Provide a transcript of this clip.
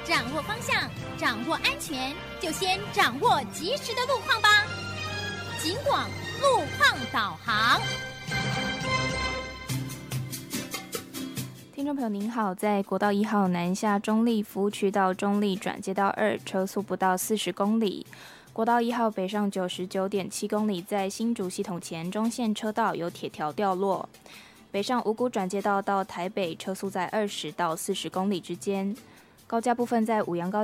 掌握方向，掌握安全，就先掌握及时的路况吧。警广路况导航。 听众朋友您好，在国道1号南下中立服务区到中立转接道2，车速不到40公里。国道1号北上99.7公里，在新竹系统前中线车道有铁条掉落。北上五股转接道到台北，车速在20到40公里之间。高架部分在五杨高